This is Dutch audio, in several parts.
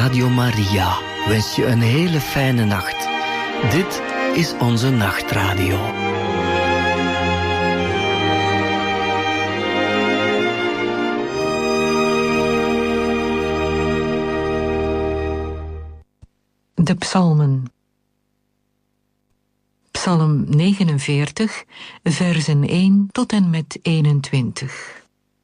Radio Maria wens je een hele fijne nacht. Dit is onze nachtradio. De psalmen. Psalm 49, versen 1 tot en met 21.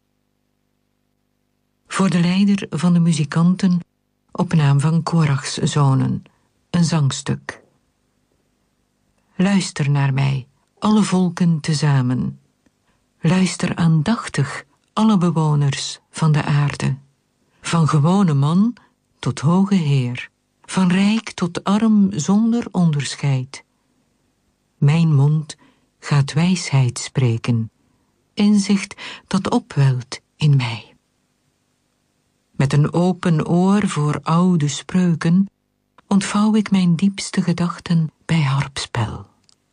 Voor de leider van de muzikanten, op naam van Korachs zonen, een zangstuk. Luister naar mij, alle volken tezamen. Luister aandachtig, alle bewoners van de aarde. Van gewone man tot hoge heer. Van rijk tot arm zonder onderscheid. Mijn mond gaat wijsheid spreken, inzicht dat opwelt in mij. Met een open oor voor oude spreuken ontvouw ik mijn diepste gedachten bij harpspel.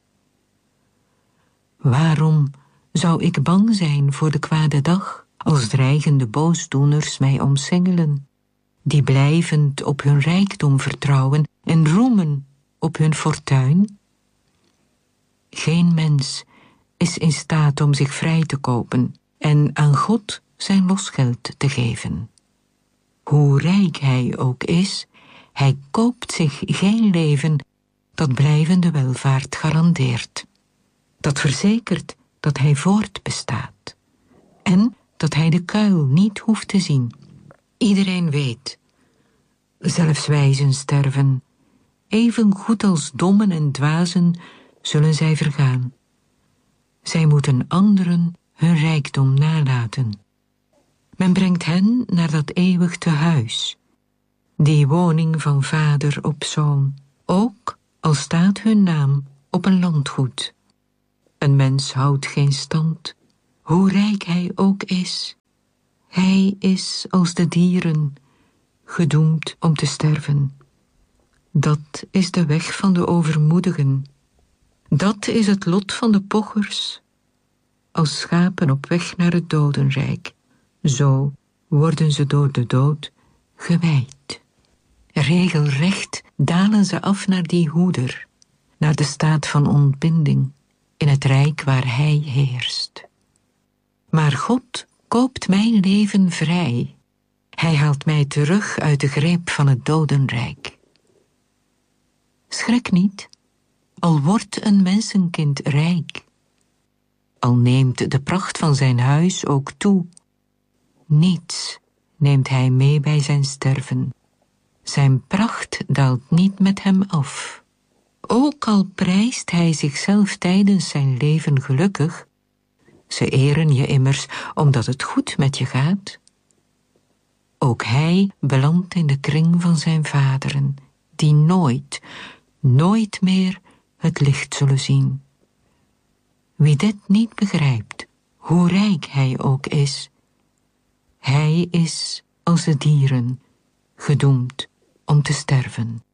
Waarom zou ik bang zijn voor de kwade dag, als dreigende boosdoeners mij omsingelen, die blijvend op hun rijkdom vertrouwen en roemen op hun fortuin? Geen mens is in staat om zich vrij te kopen en aan God zijn losgeld te geven. Hoe rijk hij ook is, hij koopt zich geen leven dat blijvende welvaart garandeert. Dat verzekert dat hij voortbestaat en dat hij de kuil niet hoeft te zien. Iedereen weet, zelfs wijzen sterven, even goed als dommen en dwazen zullen zij vergaan. Zij moeten anderen hun rijkdom nalaten. Men brengt hen naar dat eeuwig tehuis, die woning van vader op zoon, ook al staat hun naam op een landgoed. Een mens houdt geen stand, hoe rijk hij ook is. Hij is als de dieren, gedoemd om te sterven. Dat is de weg van de overmoedigen. Dat is het lot van de pochers, als schapen op weg naar het dodenrijk. Zo worden ze door de dood gewijd. Regelrecht dalen ze af naar die hoeder, naar de staat van ontbinding, in het rijk waar hij heerst. Maar God koopt mijn leven vrij. Hij haalt mij terug uit de greep van het dodenrijk. Schrik niet, al wordt een mensenkind rijk. Al neemt de pracht van zijn huis ook toe. Niets neemt hij mee bij zijn sterven. Zijn pracht daalt niet met hem af. Ook al prijst hij zichzelf tijdens zijn leven gelukkig, ze eren je immers omdat het goed met je gaat. Ook hij belandt in de kring van zijn vaderen, die nooit meer het licht zullen zien. Wie dit niet begrijpt, hoe rijk hij ook is, hij is als de dieren, gedoemd om te sterven.